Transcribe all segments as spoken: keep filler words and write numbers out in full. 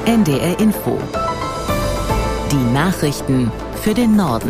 N D R Info. Die Nachrichten für den Norden.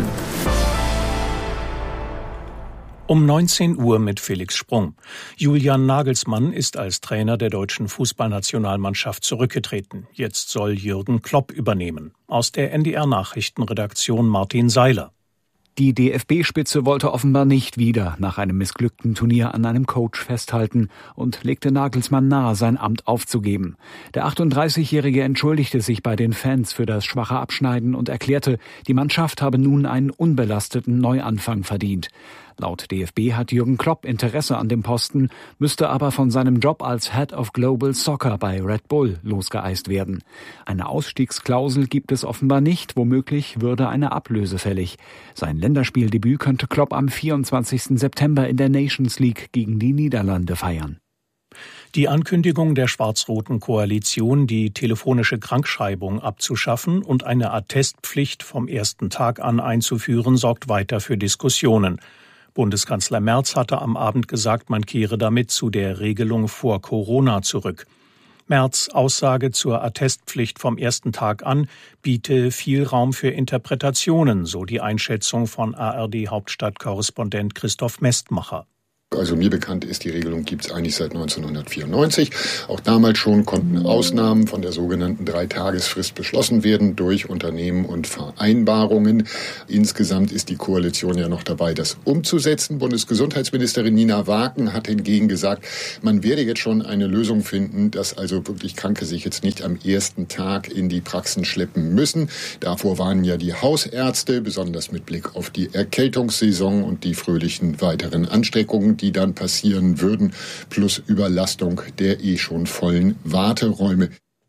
Um neunzehn Uhr mit Felix Sprung. Julian Nagelsmann ist als Trainer der deutschen Fußballnationalmannschaft zurückgetreten. Jetzt soll Jürgen Klopp übernehmen. Aus der N D R-Nachrichtenredaktion Martin Seiler. Die D F B-Spitze wollte offenbar nicht wieder nach einem missglückten Turnier an einem Coach festhalten und legte Nagelsmann nahe, sein Amt aufzugeben. Der achtunddreißigjährige entschuldigte sich bei den Fans für das schwache Abschneiden und erklärte, die Mannschaft habe nun einen unbelasteten Neuanfang verdient. Laut D F B hat Jürgen Klopp Interesse an dem Posten, müsste aber von seinem Job als Head of Global Soccer bei Red Bull losgeeist werden. Eine Ausstiegsklausel gibt es offenbar nicht, womöglich würde eine Ablöse fällig. Sein Länderspieldebüt könnte Klopp am vierundzwanzigsten September in der Nations League gegen die Niederlande feiern. Die Ankündigung der schwarz-roten Koalition, die telefonische Krankschreibung abzuschaffen und eine Attestpflicht vom ersten Tag an einzuführen, sorgt weiter für Diskussionen. Bundeskanzler Merz hatte am Abend gesagt, man kehre damit zu der Regelung vor Corona zurück. Merz' Aussage zur Attestpflicht vom ersten Tag an biete viel Raum für Interpretationen, so die Einschätzung von A R D-Hauptstadtkorrespondent Christoph Mestmacher. Also mir bekannt ist, die Regelung gibt es eigentlich seit neunzehnhundertvierundneunzig. Auch damals schon konnten Ausnahmen von der sogenannten Dreitagesfrist beschlossen werden durch Unternehmen und Vereinbarungen. Insgesamt ist die Koalition ja noch dabei, das umzusetzen. Bundesgesundheitsministerin Nina Waken hat hingegen gesagt, man werde jetzt schon eine Lösung finden, dass also wirklich Kranke sich jetzt nicht am ersten Tag in die Praxen schleppen müssen. Davor waren ja die Hausärzte, besonders mit Blick auf die Erkältungssaison und die fröhlichen weiteren Ansteckungen, die dann passieren würden, plus Überlastung der eh schon vollen Warteräume.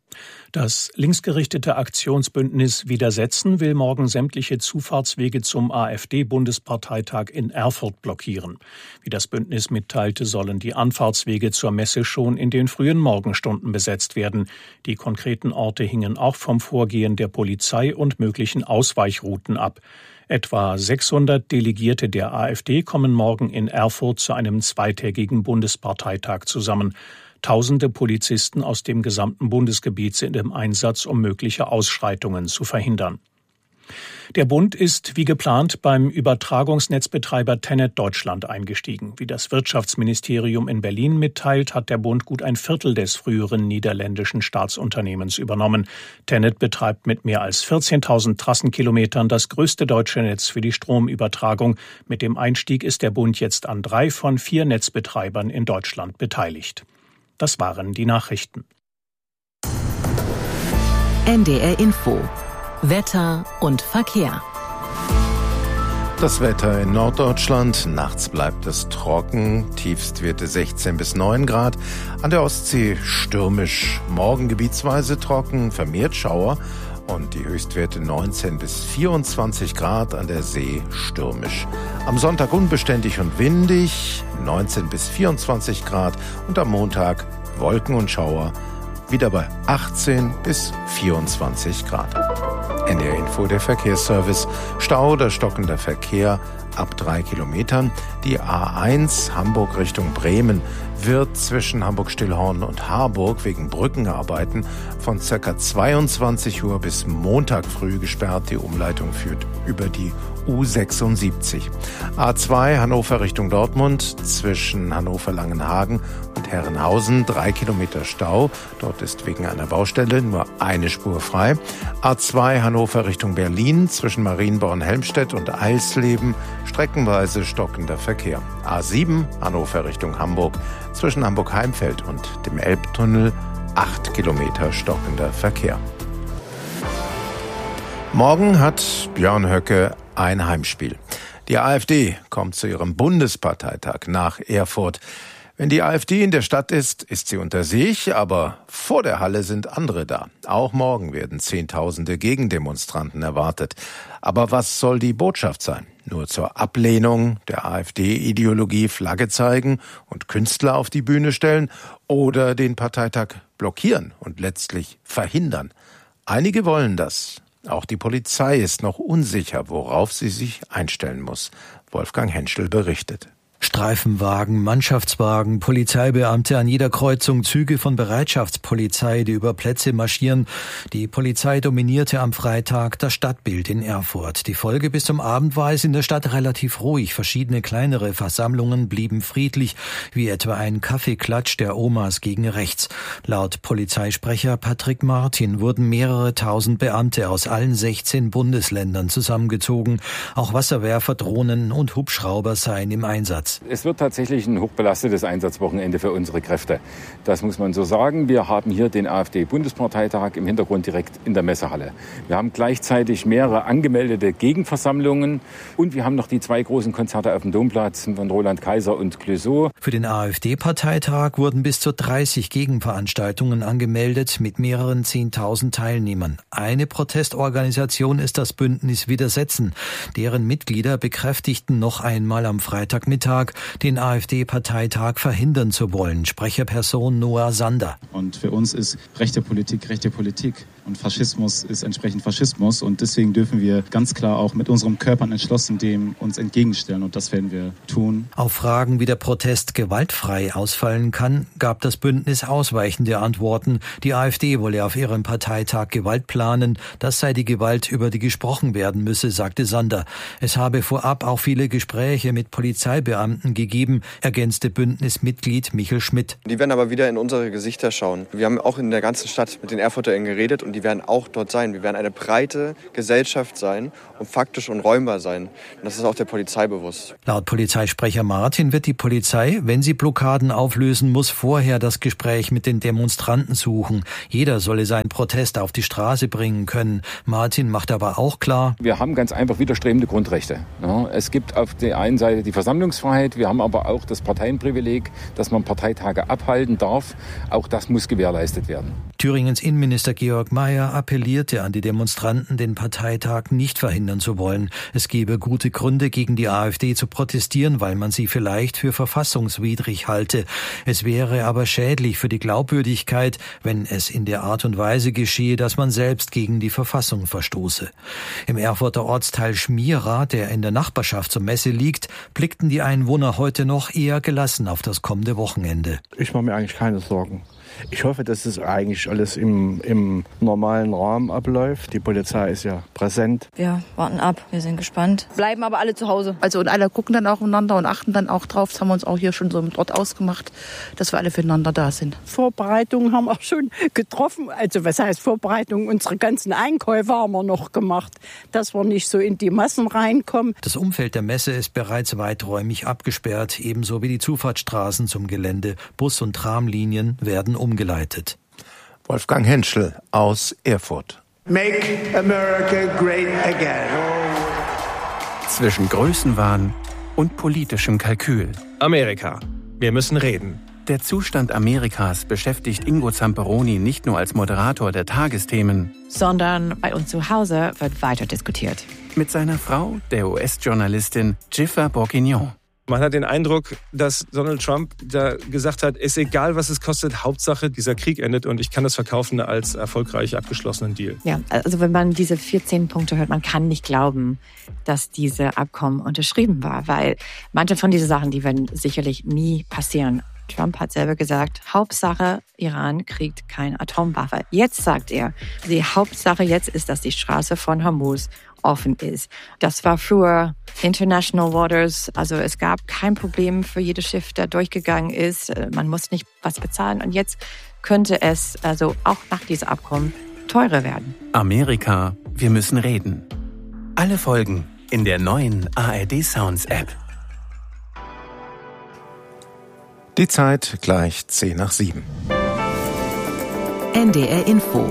Das linksgerichtete Aktionsbündnis Widersetzen will morgen sämtliche Zufahrtswege zum AfD-Bundesparteitag in Erfurt blockieren. Wie das Bündnis mitteilte, sollen die Anfahrtswege zur Messe schon in den frühen Morgenstunden besetzt werden. Die konkreten Orte hingen auch vom Vorgehen der Polizei und möglichen Ausweichrouten ab. Etwa sechshundert Delegierte der AfD kommen morgen in Erfurt zu einem zweitägigen Bundesparteitag zusammen. Tausende Polizisten aus dem gesamten Bundesgebiet sind im Einsatz, um mögliche Ausschreitungen zu verhindern. Der Bund ist wie geplant beim Übertragungsnetzbetreiber Tennet Deutschland eingestiegen. Wie das Wirtschaftsministerium in Berlin mitteilt, hat der Bund gut ein Viertel des früheren niederländischen Staatsunternehmens übernommen. Tennet betreibt mit mehr als vierzehntausend Trassenkilometern das größte deutsche Netz für die Stromübertragung. Mit dem Einstieg ist der Bund jetzt an drei von vier Netzbetreibern in Deutschland beteiligt. Das waren die Nachrichten. N D R Info. Wetter und Verkehr. Das Wetter in Norddeutschland. Nachts bleibt es trocken. Tiefstwerte sechzehn bis neun Grad. An der Ostsee stürmisch. Morgen gebietsweise trocken, vermehrt Schauer. Und die Höchstwerte neunzehn bis vierundzwanzig Grad, an der See stürmisch. Am Sonntag unbeständig und windig, neunzehn bis vierundzwanzig Grad. Und am Montag Wolken und Schauer, wieder bei achtzehn bis vierundzwanzig Grad. N D R Info, der Verkehrsservice. Stau oder stockender Verkehr ab drei Kilometern. Die A eins Hamburg Richtung Bremen wird zwischen Hamburg-Stillhorn und Harburg wegen Brückenarbeiten von ca. zweiundzwanzig Uhr bis Montag früh gesperrt. Die Umleitung führt über die U sechsundsiebzig. A zwei Hannover Richtung Dortmund zwischen Hannover-Langenhagen und Herrenhausen drei Kilometer Stau. Dort ist wegen einer Baustelle nur eine Spur frei. A zwei Hannover Richtung Berlin zwischen Marienborn-Helmstedt und Eisleben streckenweise stockender Verkehr. A sieben Hannover Richtung Hamburg zwischen Hamburg-Heimfeld und dem Elbtunnel acht Kilometer stockender Verkehr. Morgen hat Björn Höcke ein Heimspiel. Die AfD kommt zu ihrem Bundesparteitag nach Erfurt. Wenn die AfD in der Stadt ist, ist sie unter sich, aber vor der Halle sind andere da. Auch morgen werden Zehntausende Gegendemonstranten erwartet. Aber was soll die Botschaft sein? Nur zur Ablehnung der AfD-Ideologie Flagge zeigen und Künstler auf die Bühne stellen oder den Parteitag blockieren und letztlich verhindern? Einige wollen das. Auch die Polizei ist noch unsicher, worauf sie sich einstellen muss. Wolfgang Henschel berichtet. Streifenwagen, Mannschaftswagen, Polizeibeamte an jeder Kreuzung, Züge von Bereitschaftspolizei, die über Plätze marschieren. Die Polizei dominierte am Freitag das Stadtbild in Erfurt. Die Folge: bis zum Abend war es in der Stadt relativ ruhig. Verschiedene kleinere Versammlungen blieben friedlich, wie etwa ein Kaffeeklatsch der Omas gegen rechts. Laut Polizeisprecher Patrick Martin wurden mehrere tausend Beamte aus allen sechzehn Bundesländern zusammengezogen. Auch Wasserwerfer, Drohnen und Hubschrauber seien im Einsatz. Es wird tatsächlich ein hochbelastetes Einsatzwochenende für unsere Kräfte. Das muss man so sagen. Wir haben hier den AfD-Bundesparteitag im Hintergrund direkt in der Messehalle. Wir haben gleichzeitig mehrere angemeldete Gegenversammlungen und wir haben noch die zwei großen Konzerte auf dem Domplatz von Roland Kaiser und Clouseau. Für den AfD-Parteitag wurden bis zu dreißig Gegenveranstaltungen angemeldet mit mehreren zehntausend Teilnehmern. Eine Protestorganisation ist das Bündnis Widersetzen. Deren Mitglieder bekräftigten noch einmal am Freitagmittag, den AfD-Parteitag verhindern zu wollen. Sprecherperson Noah Sander. Und für uns ist rechte Politik rechte Politik und Faschismus ist entsprechend Faschismus. Und deswegen dürfen wir ganz klar auch mit unserem Körpern entschlossen dem uns entgegenstellen. Und das werden wir tun. Auf Fragen, wie der Protest gewaltfrei ausfallen kann, gab das Bündnis ausweichende Antworten. Die AfD wolle auf ihrem Parteitag Gewalt planen. Das sei die Gewalt, über die gesprochen werden müsse, sagte Sander. Es habe vorab auch viele Gespräche mit Polizeibeamten gegeben, ergänzte Bündnismitglied Michel Schmidt. Die werden aber wieder in unsere Gesichter schauen. Wir haben auch in der ganzen Stadt mit den Erfurtern geredet und die werden auch dort sein. Wir werden eine breite Gesellschaft sein und faktisch unräumbar sein. Und das ist auch der Polizei bewusst. Laut Polizeisprecher Martin wird die Polizei, wenn sie Blockaden auflösen muss, vorher das Gespräch mit den Demonstranten suchen. Jeder solle seinen Protest auf die Straße bringen können. Martin macht aber auch klar: Wir haben ganz einfach widerstrebende Grundrechte. Ja, es gibt auf der einen Seite die Versammlungsfreiheit, wir haben aber auch das Parteienprivileg, dass man Parteitage abhalten darf. Auch das muss gewährleistet werden. Thüringens Innenminister Georg Mayer appellierte an die Demonstranten, den Parteitag nicht verhindern zu wollen. Es gebe gute Gründe, gegen die AfD zu protestieren, weil man sie vielleicht für verfassungswidrig halte. Es wäre aber schädlich für die Glaubwürdigkeit, wenn es in der Art und Weise geschehe, dass man selbst gegen die Verfassung verstoße. Im Erfurter Ortsteil Schmira, der in der Nachbarschaft zur Messe liegt, blickten die Einwohner heute noch eher gelassen auf das kommende Wochenende. Ich mache mir eigentlich keine Sorgen. Ich hoffe, dass es eigentlich alles im, im normalen Rahmen abläuft. Die Polizei ist ja präsent. Wir warten ab, wir sind gespannt. Bleiben aber alle zu Hause. Also und alle gucken dann auch aufeinander und achten dann auch drauf. Das haben wir uns auch hier schon so dort ausgemacht, dass wir alle füreinander da sind. Vorbereitungen haben wir schon getroffen. Also was heißt Vorbereitung? Unsere ganzen Einkäufe haben wir noch gemacht, dass wir nicht so in die Massen reinkommen. Das Umfeld der Messe ist bereits weiträumig abgesperrt, ebenso wie die Zufahrtsstraßen zum Gelände. Bus- und Tramlinien werden umgeleitet. Wolfgang Henschel aus Erfurt. Make America great again. Zwischen Größenwahn und politischem Kalkül. Amerika. Wir müssen reden. Der Zustand Amerikas beschäftigt Ingo Zamperoni nicht nur als Moderator der Tagesthemen, sondern bei uns zu Hause wird weiter diskutiert. Mit seiner Frau, der U S-Journalistin Jennifer Bourguignon. Man hat den Eindruck, dass Donald Trump da gesagt hat, ist egal, was es kostet, Hauptsache dieser Krieg endet und ich kann das verkaufen als erfolgreich abgeschlossenen Deal. Ja, also wenn man diese vierzehn Punkte hört, man kann nicht glauben, dass diese Abkommen unterschrieben war, weil manche von diesen Sachen, die werden sicherlich nie passieren. Trump hat selber gesagt, Hauptsache, Iran kriegt keine Atomwaffe. Jetzt sagt er, die Hauptsache jetzt ist, dass die Straße von Hormuz offen ist. Das war früher International Waters, also es gab kein Problem für jedes Schiff, das durchgegangen ist. Man muss nicht was bezahlen und jetzt könnte es also auch nach diesem Abkommen teurer werden. Amerika, wir müssen reden. Alle Folgen in der neuen A R D Sounds App. Die Zeit gleich zehn nach sieben. N D R Info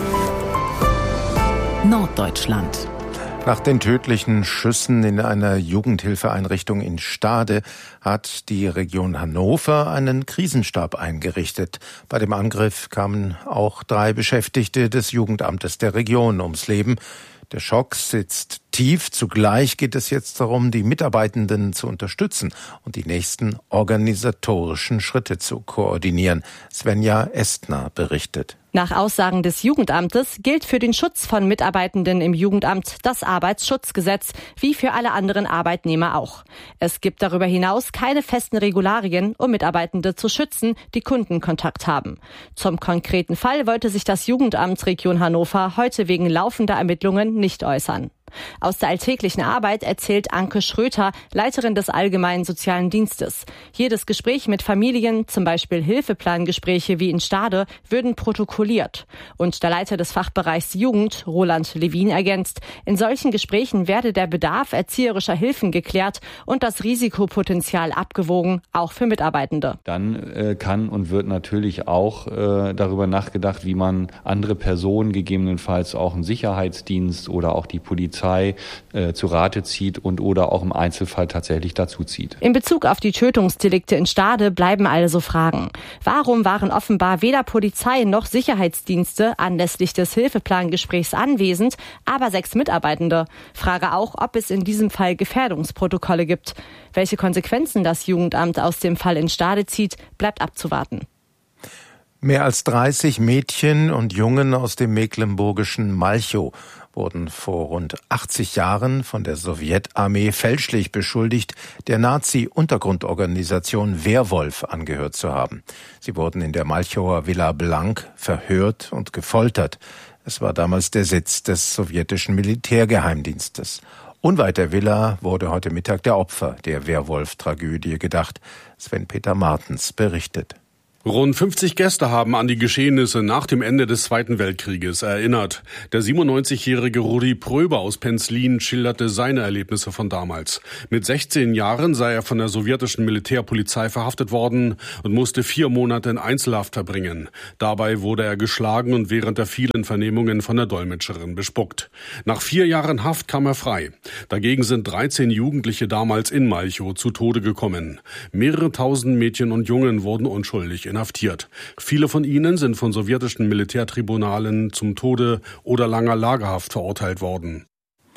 Norddeutschland. Nach den tödlichen Schüssen in einer Jugendhilfeeinrichtung in Stade hat die Region Hannover einen Krisenstab eingerichtet. Bei dem Angriff kamen auch drei Beschäftigte des Jugendamtes der Region ums Leben. Der Schock sitzt tief. Zugleich geht es jetzt darum, die Mitarbeitenden zu unterstützen und die nächsten organisatorischen Schritte zu koordinieren. Svenja Estner berichtet. Nach Aussagen des Jugendamtes gilt für den Schutz von Mitarbeitenden im Jugendamt das Arbeitsschutzgesetz, wie für alle anderen Arbeitnehmer auch. Es gibt darüber hinaus keine festen Regularien, um Mitarbeitende zu schützen, die Kundenkontakt haben. Zum konkreten Fall wollte sich das Jugendamt Region Hannover heute wegen laufender Ermittlungen nicht äußern. Aus der alltäglichen Arbeit erzählt Anke Schröter, Leiterin des Allgemeinen Sozialen Dienstes. Jedes Gespräch mit Familien, zum Beispiel Hilfeplangespräche wie in Stade, würden protokolliert. Und der Leiter des Fachbereichs Jugend, Roland Levin, ergänzt, in solchen Gesprächen werde der Bedarf erzieherischer Hilfen geklärt und das Risikopotenzial abgewogen, auch für Mitarbeitende. Dann äh, kann und wird natürlich auch äh, darüber nachgedacht, wie man andere Personen, gegebenenfalls auch einen Sicherheitsdienst oder auch die Polizei, Äh, zu Rate zieht und oder auch im Einzelfall tatsächlich dazu zieht. In Bezug auf die Tötungsdelikte in Stade bleiben also Fragen. Warum waren offenbar weder Polizei noch Sicherheitsdienste anlässlich des Hilfeplangesprächs anwesend, aber sechs Mitarbeitende? Frage auch, ob es in diesem Fall Gefährdungsprotokolle gibt. Welche Konsequenzen das Jugendamt aus dem Fall in Stade zieht, bleibt abzuwarten. Mehr als dreißig Mädchen und Jungen aus dem mecklenburgischen Malchow wurden vor rund achtzig Jahren von der Sowjetarmee fälschlich beschuldigt, der Nazi-Untergrundorganisation Wehrwolf angehört zu haben. Sie wurden in der Malchower Villa Blank verhört und gefoltert. Es war damals der Sitz des sowjetischen Militärgeheimdienstes. Unweit der Villa wurde heute Mittag der Opfer der Wehrwolf-Tragödie gedacht. Sven-Peter Martens berichtet. Rund fünfzig Gäste haben an die Geschehnisse nach dem Ende des Zweiten Weltkrieges erinnert. Der siebenundneunzigjährige Rudi Pröber aus Penzlin schilderte seine Erlebnisse von damals. Mit sechzehn Jahren sei er von der sowjetischen Militärpolizei verhaftet worden und musste vier Monate in Einzelhaft verbringen. Dabei wurde er geschlagen und während der vielen Vernehmungen von der Dolmetscherin bespuckt. Nach vier Jahren Haft kam er frei. Dagegen sind dreizehn Jugendliche damals in Malchow zu Tode gekommen. Mehrere tausend Mädchen und Jungen wurden unschuldig inhaftiert. Viele von ihnen sind von sowjetischen Militärtribunalen zum Tode oder langer Lagerhaft verurteilt worden.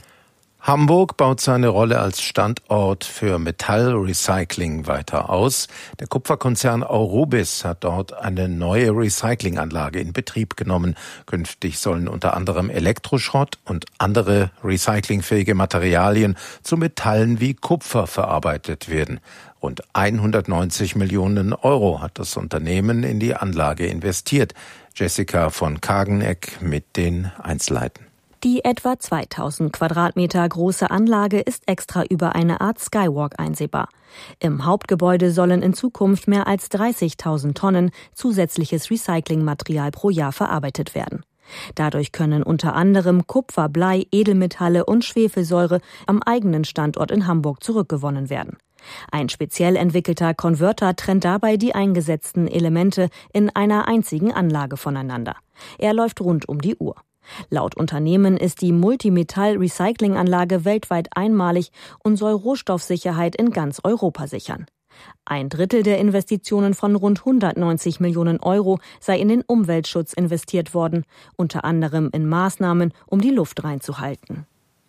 Hamburg baut seine Rolle als Standort für Metallrecycling weiter aus. Der Kupferkonzern Aurubis hat dort eine neue Recyclinganlage in Betrieb genommen. Künftig sollen unter anderem Elektroschrott und andere recyclingfähige Materialien zu Metallen wie Kupfer verarbeitet werden. Rund hundertneunzig Millionen Euro hat das Unternehmen in die Anlage investiert. Jessica von Kageneck mit den Einzelheiten. Die etwa zweitausend Quadratmeter große Anlage ist extra über eine Art Skywalk einsehbar. Im Hauptgebäude sollen in Zukunft mehr als dreißigtausend Tonnen zusätzliches Recyclingmaterial pro Jahr verarbeitet werden. Dadurch können unter anderem Kupfer, Blei, Edelmetalle und Schwefelsäure am eigenen Standort in Hamburg zurückgewonnen werden. Ein speziell entwickelter Konverter trennt dabei die eingesetzten Elemente in einer einzigen Anlage voneinander. Er läuft rund um die Uhr. Laut Unternehmen ist die Multimetall-Recycling-Anlage weltweit einmalig und soll Rohstoffsicherheit in ganz Europa sichern. Ein Drittel der Investitionen von rund hundertneunzig Millionen Euro sei in den Umweltschutz investiert worden, unter anderem in Maßnahmen, um die Luft reinzuhalten.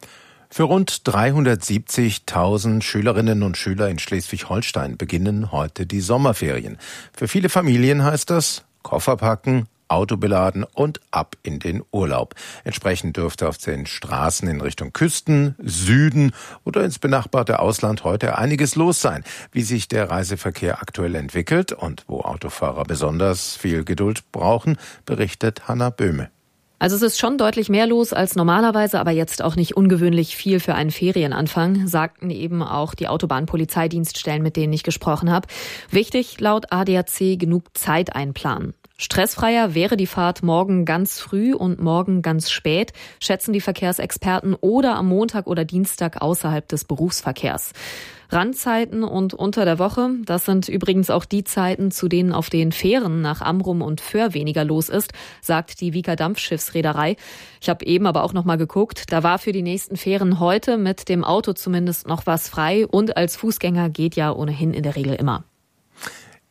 Für rund dreihundertsiebzigtausend Schülerinnen und Schüler in Schleswig-Holstein beginnen heute die Sommerferien. Für viele Familien heißt das Koffer packen, Auto beladen und ab in den Urlaub. Entsprechend dürfte auf den Straßen in Richtung Küsten, Süden oder ins benachbarte Ausland heute einiges los sein. Wie sich der Reiseverkehr aktuell entwickelt und wo Autofahrer besonders viel Geduld brauchen, berichtet Hanna Böhme. Also es ist schon deutlich mehr los als normalerweise, aber jetzt auch nicht ungewöhnlich viel für einen Ferienanfang, sagten eben auch die Autobahnpolizeidienststellen, mit denen ich gesprochen habe. Wichtig, laut A D A C, genug Zeit einplanen. Stressfreier wäre die Fahrt morgen ganz früh und morgen ganz spät, schätzen die Verkehrsexperten, oder am Montag oder Dienstag außerhalb des Berufsverkehrs. Randzeiten und unter der Woche, das sind übrigens auch die Zeiten, zu denen auf den Fähren nach Amrum und Föhr weniger los ist, sagt die Wieker Dampfschiffsreederei. Ich habe eben aber auch noch mal geguckt, da war für die nächsten Fähren heute mit dem Auto zumindest noch was frei und als Fußgänger geht ja ohnehin in der Regel immer.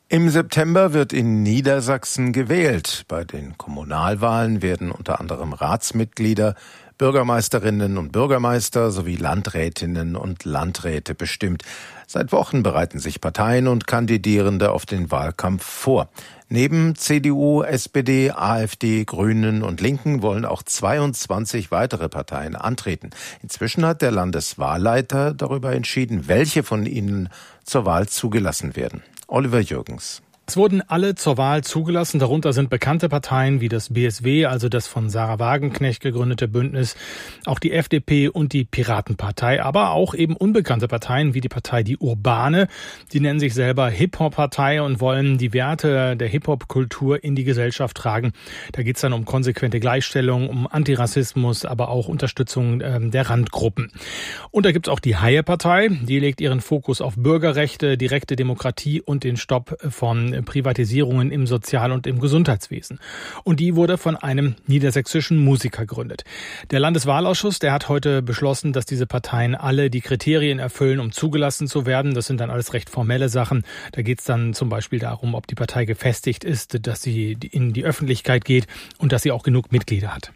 Im September wird in Niedersachsen gewählt. Bei den Kommunalwahlen werden unter anderem Ratsmitglieder, Bürgermeisterinnen und Bürgermeister sowie Landrätinnen und Landräte bestimmt. Seit Wochen bereiten sich Parteien und Kandidierende auf den Wahlkampf vor. Neben C D U, S P D, AfD, Grünen und Linken wollen auch zweiundzwanzig weitere Parteien antreten. Inzwischen hat der Landeswahlleiter darüber entschieden, welche von ihnen zur Wahl zugelassen werden. Oliver Jürgens. Es wurden alle zur Wahl zugelassen. Darunter sind bekannte Parteien wie das B S W, also das von Sarah Wagenknecht gegründete Bündnis, auch die F D P und die Piratenpartei, aber auch eben unbekannte Parteien wie die Partei Die Urbane. Die nennen sich selber Hip-Hop-Partei und wollen die Werte der Hip-Hop-Kultur in die Gesellschaft tragen. Da geht es dann um konsequente Gleichstellung, um Antirassismus, aber auch Unterstützung ähm, der Randgruppen. Und da gibt es auch die Haie-Partei. Die legt ihren Fokus auf Bürgerrechte, direkte Demokratie und den Stopp von Privatisierungen im Sozial- und im Gesundheitswesen. Und die wurde von einem niedersächsischen Musiker gegründet. Der Landeswahlausschuss, der hat heute beschlossen, dass diese Parteien alle die Kriterien erfüllen, um zugelassen zu werden. Das sind dann alles recht formelle Sachen. Da geht es dann zum Beispiel darum, ob die Partei gefestigt ist, dass sie in die Öffentlichkeit geht und dass sie auch genug Mitglieder hat.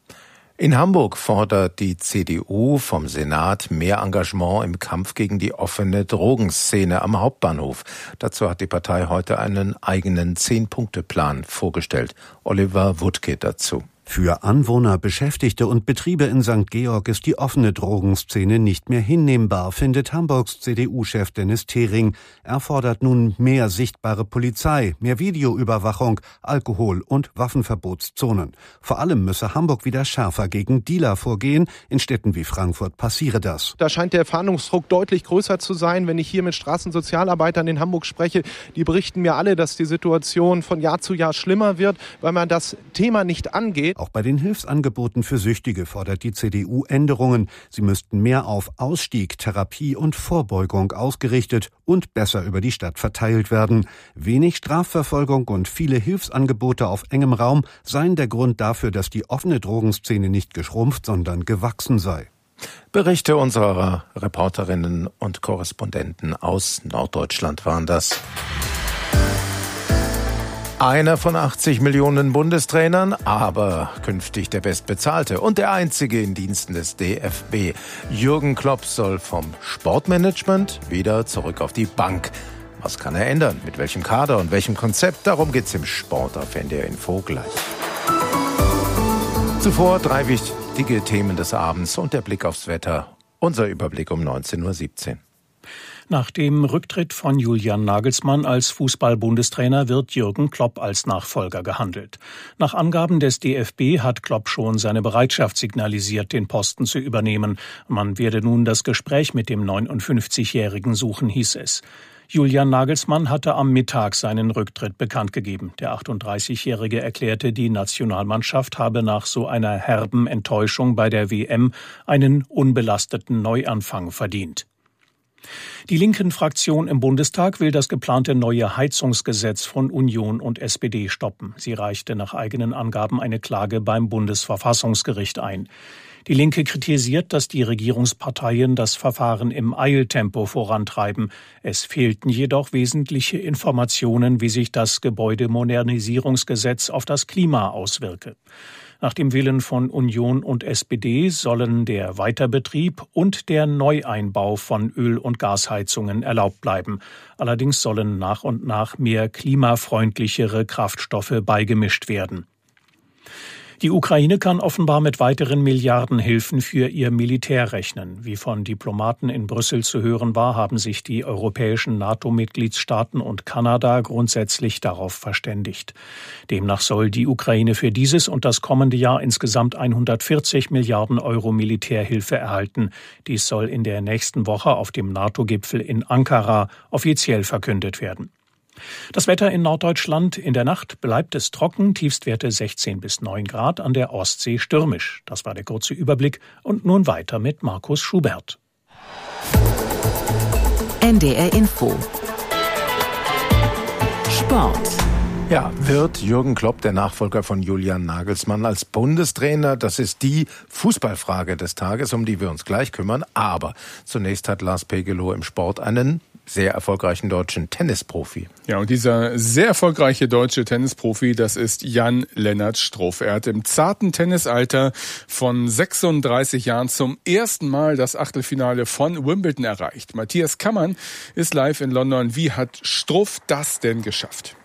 In Hamburg fordert die C D U vom Senat mehr Engagement im Kampf gegen die offene Drogenszene am Hauptbahnhof. Dazu hat die Partei heute einen eigenen Zehn-Punkte-Plan vorgestellt. Oliver Wuttke dazu. Für Anwohner, Beschäftigte und Betriebe in Sankt Georg ist die offene Drogenszene nicht mehr hinnehmbar, findet Hamburgs C D U-Chef Dennis Thering. Er fordert nun mehr sichtbare Polizei, mehr Videoüberwachung, Alkohol- und Waffenverbotszonen. Vor allem müsse Hamburg wieder schärfer gegen Dealer vorgehen. In Städten wie Frankfurt passiere das. Da scheint der Fahndungsdruck deutlich größer zu sein. Wenn ich hier mit Straßensozialarbeitern in Hamburg spreche, die berichten mir alle, dass die Situation von Jahr zu Jahr schlimmer wird, weil man das Thema nicht angeht. Auch bei den Hilfsangeboten für Süchtige fordert die C D U Änderungen. Sie müssten mehr auf Ausstieg, Therapie und Vorbeugung ausgerichtet und besser über die Stadt verteilt werden. Wenig Strafverfolgung und viele Hilfsangebote auf engem Raum seien der Grund dafür, dass die offene Drogenszene nicht geschrumpft, sondern gewachsen sei. Berichte unserer Reporterinnen und Korrespondenten aus Norddeutschland waren das. Einer von achtzig Millionen Bundestrainern, aber künftig der bestbezahlte und der einzige in Diensten des D F B. Jürgen Klopp soll vom Sportmanagement wieder zurück auf die Bank. Was kann er ändern? Mit welchem Kader und welchem Konzept? Darum geht's im Sport auf N D R Info gleich. Zuvor drei wichtige Themen des Abends und der Blick aufs Wetter. Unser Überblick um neunzehn Uhr siebzehn. Nach dem Rücktritt von Julian Nagelsmann als Fußball-Bundestrainer wird Jürgen Klopp als Nachfolger gehandelt. Nach Angaben des D F B hat Klopp schon seine Bereitschaft signalisiert, den Posten zu übernehmen. Man werde nun das Gespräch mit dem neunundfünfzigjährigen suchen, hieß es. Julian Nagelsmann hatte am Mittag seinen Rücktritt bekannt gegeben. Der achtunddreißigjährige erklärte, die Nationalmannschaft habe nach so einer herben Enttäuschung bei der W M einen unbelasteten Neuanfang verdient. Die Linken-Fraktion im Bundestag will das geplante neue Heizungsgesetz von Union und S P D stoppen. Sie reichte nach eigenen Angaben eine Klage beim Bundesverfassungsgericht ein. Die Linke kritisiert, dass die Regierungsparteien das Verfahren im Eiltempo vorantreiben. Es fehlten jedoch wesentliche Informationen, wie sich das Gebäudemodernisierungsgesetz auf das Klima auswirke. Nach dem Willen von Union und S P D sollen der Weiterbetrieb und der Neueinbau von Öl- und Gasheizungen erlaubt bleiben. Allerdings sollen nach und nach mehr klimafreundlichere Kraftstoffe beigemischt werden. Die Ukraine kann offenbar mit weiteren Milliardenhilfen für ihr Militär rechnen. Wie von Diplomaten in Brüssel zu hören war, haben sich die europäischen NATO-Mitgliedstaaten und Kanada grundsätzlich darauf verständigt. Demnach soll die Ukraine für dieses und das kommende Jahr insgesamt hundertvierzig Milliarden Euro Militärhilfe erhalten. Dies soll in der nächsten Woche auf dem NATO-Gipfel in Ankara offiziell verkündet werden. Das Wetter in Norddeutschland: In der Nacht bleibt es trocken, Tiefstwerte sechzehn bis neun Grad, an der Ostsee stürmisch. Das war der kurze Überblick und nun weiter mit Markus Schubert. N D R Info Sport. Ja, wird Jürgen Klopp der Nachfolger von Julian Nagelsmann als Bundestrainer? Das ist die Fußballfrage des Tages, um die wir uns gleich kümmern. Aber zunächst hat Lars Pegelow im Sport einen sehr erfolgreichen deutschen Tennisprofi. Ja, und dieser sehr erfolgreiche deutsche Tennisprofi, das ist Jan-Lennart Struff. Er hat im zarten Tennisalter von sechsunddreißig Jahren zum ersten Mal das Achtelfinale von Wimbledon erreicht. Matthias Kammann ist live in London. Wie hat Struff das denn geschafft?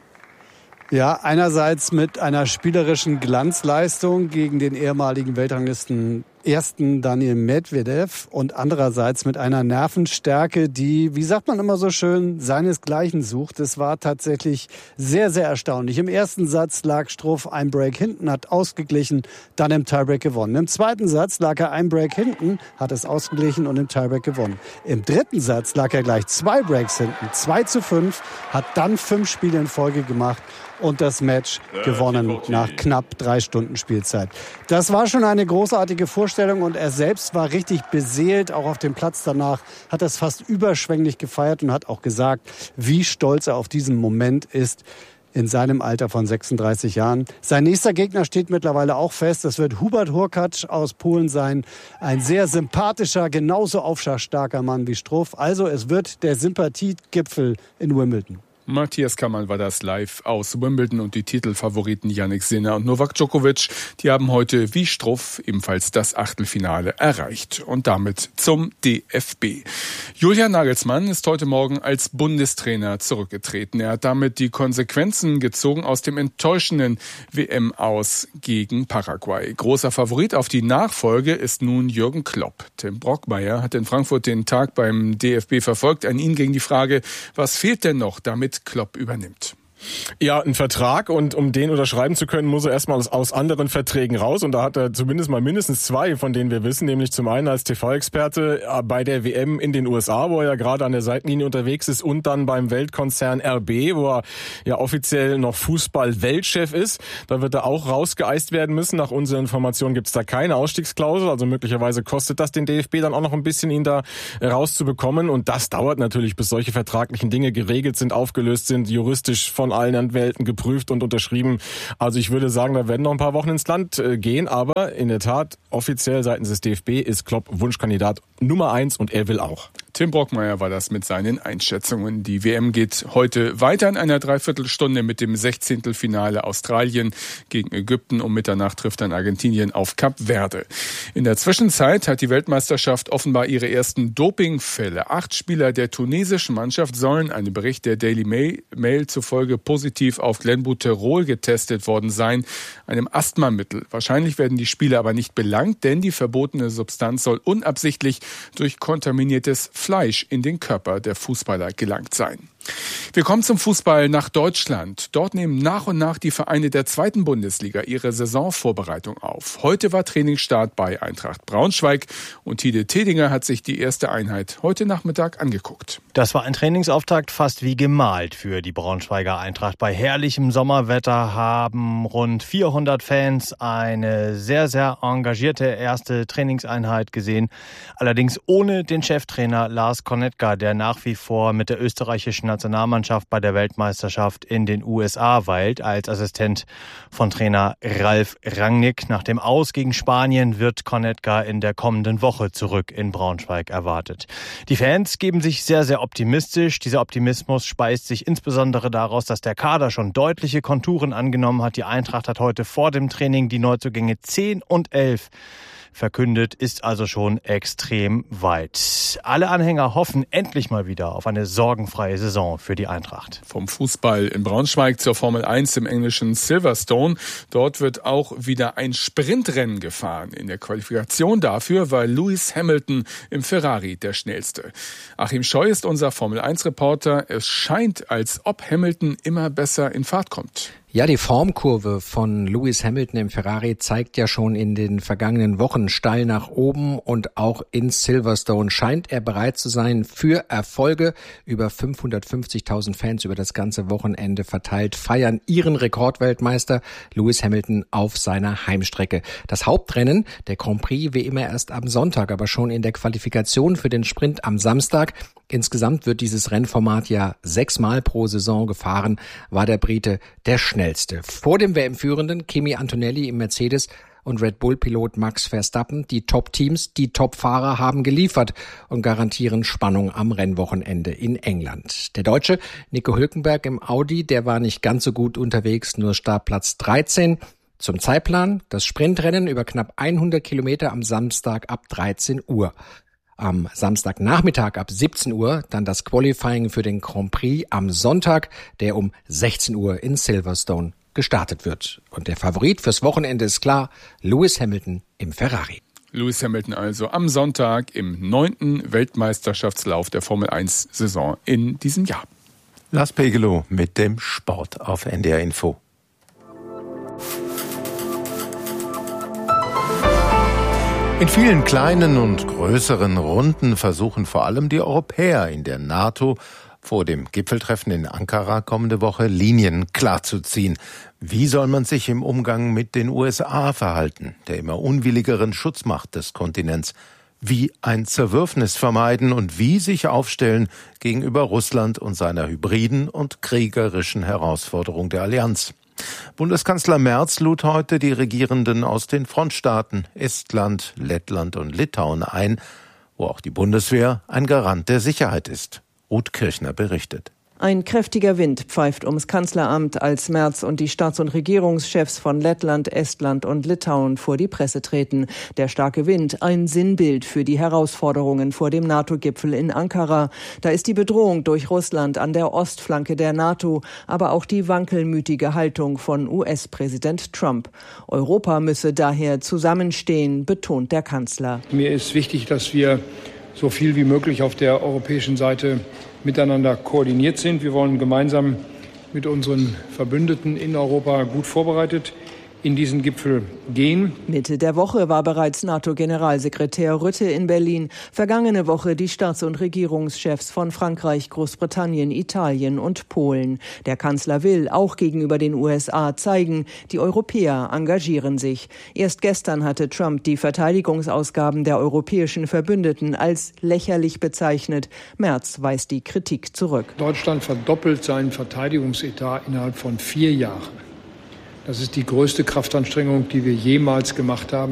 Ja, einerseits mit einer spielerischen Glanzleistung gegen den ehemaligen Weltranglisten ersten Daniil Medvedev und andererseits mit einer Nervenstärke, die, wie sagt man immer so schön, seinesgleichen sucht. Es war tatsächlich sehr, sehr erstaunlich. Im ersten Satz lag Struff ein Break hinten, hat ausgeglichen, dann im Tiebreak gewonnen. Im zweiten Satz lag er ein Break hinten, hat es ausgeglichen und im Tiebreak gewonnen. Im dritten Satz lag er gleich zwei Breaks hinten, zwei zu fünf, hat dann fünf Spiele in Folge gemacht und das Match gewonnen nach knapp drei Stunden Spielzeit. Das war schon eine großartige Vorstellung und er selbst war richtig beseelt, auch auf dem Platz danach, hat das fast überschwänglich gefeiert und hat auch gesagt, wie stolz er auf diesen Moment ist in seinem Alter von sechsunddreißig Jahren. Sein nächster Gegner steht mittlerweile auch fest, das wird Hubert Hurkacz aus Polen sein, ein sehr sympathischer, genauso aufschlagstarker Mann wie Struff. Also es wird der Sympathiegipfel in Wimbledon. Matthias Kammann war das live aus Wimbledon und die Titelfavoriten Jannik Sinner und Novak Djokovic, die haben heute wie Struff ebenfalls das Achtelfinale erreicht. Und damit zum D F B. Julian Nagelsmann ist heute Morgen als Bundestrainer zurückgetreten. Er hat damit die Konsequenzen gezogen aus dem enttäuschenden W M-Aus gegen Paraguay. Großer Favorit auf die Nachfolge ist nun Jürgen Klopp. Tim Brockmeier hat in Frankfurt den Tag beim D F B verfolgt. An ihn ging die Frage, was fehlt denn noch, damit Klopp übernimmt? Ja, ein Vertrag, und um den unterschreiben zu können, muss er erstmal aus, aus anderen Verträgen raus, und da hat er zumindest mal mindestens zwei, von denen wir wissen, nämlich zum einen als T V-Experte bei der W M in den U S A, wo er ja gerade an der Seitenlinie unterwegs ist, und dann beim Weltkonzern R B, wo er ja offiziell noch Fußball-Weltchef ist. Da wird er auch rausgeeist werden müssen. Nach unseren Informationen gibt es da keine Ausstiegsklausel, also möglicherweise kostet das den D F B dann auch noch ein bisschen, ihn da rauszubekommen, und das dauert natürlich, bis solche vertraglichen Dinge geregelt sind, aufgelöst sind, juristisch von allen Anwälten geprüft und unterschrieben. Also ich würde sagen, da werden noch ein paar Wochen ins Land gehen, aber in der Tat, offiziell seitens des D F B ist Klopp Wunschkandidat Nummer eins, und er will auch. Tim Brockmeier war das mit seinen Einschätzungen. Die W M geht heute weiter in einer Dreiviertelstunde mit dem Sechzehntelfinale Australien gegen Ägypten. Um Mitternacht trifft dann Argentinien auf Kap Verde. In der Zwischenzeit hat die Weltmeisterschaft offenbar ihre ersten Dopingfälle. Acht Spieler der tunesischen Mannschaft sollen, einem Bericht der Daily Mail, Mail zufolge, positiv auf Glenbuterol getestet worden sein, einem Asthmamittel. Wahrscheinlich werden die Spieler aber nicht belangt, denn die verbotene Substanz soll unabsichtlich durch kontaminiertes Fleisch in den Körper der Fußballer gelangt sein. Wir kommen zum Fußball nach Deutschland. Dort nehmen nach und nach die Vereine der zweiten Bundesliga ihre Saisonvorbereitung auf. Heute war Trainingsstart bei Eintracht Braunschweig und Tide Tedinger hat sich die erste Einheit heute Nachmittag angeguckt. Das war ein Trainingsauftakt fast wie gemalt für die Braunschweiger Eintracht. Bei herrlichem Sommerwetter haben rund vierhundert Fans eine sehr, sehr engagierte erste Trainingseinheit gesehen. Allerdings ohne den Cheftrainer Lars Konetka, der nach wie vor mit der österreichischen Nationalmannschaft bei der Weltmeisterschaft in den U S A weilt, als Assistent von Trainer Ralf Rangnick. Nach dem Aus gegen Spanien wird Konetka in der kommenden Woche zurück in Braunschweig erwartet. Die Fans geben sich sehr, sehr optimistisch. Dieser Optimismus speist sich insbesondere daraus, dass der Kader schon deutliche Konturen angenommen hat. Die Eintracht hat heute vor dem Training die Neuzugänge zehn und elf verkündet, ist also schon extrem weit. Alle Anhänger hoffen endlich mal wieder auf eine sorgenfreie Saison für die Eintracht. Vom Fußball in Braunschweig zur Formel eins im englischen Silverstone. Dort wird auch wieder ein Sprintrennen gefahren. In der Qualifikation dafür war Lewis Hamilton im Ferrari der schnellste. Achim Scheu ist unser Formel eins Reporter. Es scheint, als ob Hamilton immer besser in Fahrt kommt. Ja, die Formkurve von Lewis Hamilton im Ferrari zeigt ja schon in den vergangenen Wochen steil nach oben, und auch in Silverstone scheint er bereit zu sein für Erfolge. Über fünfhundertfünfzigtausend Fans über das ganze Wochenende verteilt feiern ihren Rekordweltmeister Lewis Hamilton auf seiner Heimstrecke. Das Hauptrennen, der Grand Prix, wie immer erst am Sonntag, aber schon in der Qualifikation für den Sprint am Samstag. Insgesamt wird dieses Rennformat ja sechsmal pro Saison gefahren, war der Brite der schnellste. Vor dem W M-Führenden Kimi Antonelli im Mercedes und Red Bull-Pilot Max Verstappen. Die Top-Teams, die Top-Fahrer haben geliefert und garantieren Spannung am Rennwochenende in England. Der Deutsche Nico Hülkenberg im Audi, der war nicht ganz so gut unterwegs, nur Startplatz dreizehn. Zum Zeitplan: das Sprintrennen über knapp hundert Kilometer am Samstag ab dreizehn Uhr. Am Samstagnachmittag ab siebzehn Uhr dann das Qualifying für den Grand Prix am Sonntag, der um sechzehn Uhr in Silverstone gestartet wird. Und der Favorit fürs Wochenende ist klar: Lewis Hamilton im Ferrari. Lewis Hamilton also am Sonntag im neunten Weltmeisterschaftslauf der Formel eins Saison in diesem Jahr. Lars Pegelow mit dem Sport auf N D R Info. In vielen kleinen und größeren Runden versuchen vor allem die Europäer in der NATO vor dem Gipfeltreffen in Ankara kommende Woche Linien klarzuziehen. Wie soll man sich im Umgang mit den U S A verhalten, der immer unwilligeren Schutzmacht des Kontinents? Wie ein Zerwürfnis vermeiden und wie sich aufstellen gegenüber Russland und seiner hybriden und kriegerischen Herausforderung der Allianz? Bundeskanzler Merz lud heute die Regierenden aus den Frontstaaten Estland, Lettland und Litauen ein, wo auch die Bundeswehr ein Garant der Sicherheit ist. Ruth Kirchner berichtet. Ein kräftiger Wind pfeift ums Kanzleramt, als Merz und die Staats- und Regierungschefs von Lettland, Estland und Litauen vor die Presse treten. Der starke Wind, ein Sinnbild für die Herausforderungen vor dem NATO-Gipfel in Ankara. Da ist die Bedrohung durch Russland an der Ostflanke der NATO, aber auch die wankelmütige Haltung von U S-Präsident Trump. Europa müsse daher zusammenstehen, betont der Kanzler. Mir ist wichtig, dass wir so viel wie möglich auf der europäischen Seite miteinander koordiniert sind. Wir wollen gemeinsam mit unseren Verbündeten in Europa gut vorbereitet in diesen Gipfel gehen. Mitte der Woche war bereits NATO-Generalsekretär Rutte in Berlin. Vergangene Woche die Staats- und Regierungschefs von Frankreich, Großbritannien, Italien und Polen. Der Kanzler will auch gegenüber den U S A zeigen, die Europäer engagieren sich. Erst gestern hatte Trump die Verteidigungsausgaben der europäischen Verbündeten als lächerlich bezeichnet. Merz weist die Kritik zurück. Deutschland verdoppelt seinen Verteidigungsetat innerhalb von vier Jahren. Das ist die größte Kraftanstrengung, die wir jemals gemacht haben.